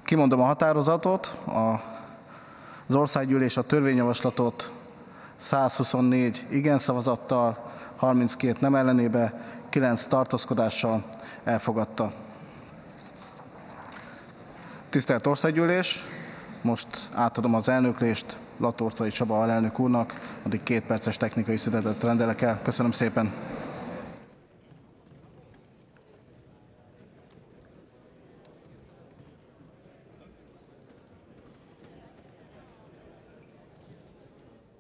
Kimondom a határozatot. Az országgyűlés a törvényjavaslatot 124 igen szavazattal, 32 nem ellenébe, 9 tartózkodással elfogadta. Tisztelt Országgyűlés, most átadom az elnöklést Latorcai Csaba alelnök úrnak, addig 2 perces technikai szünetet rendelek el. Köszönöm szépen!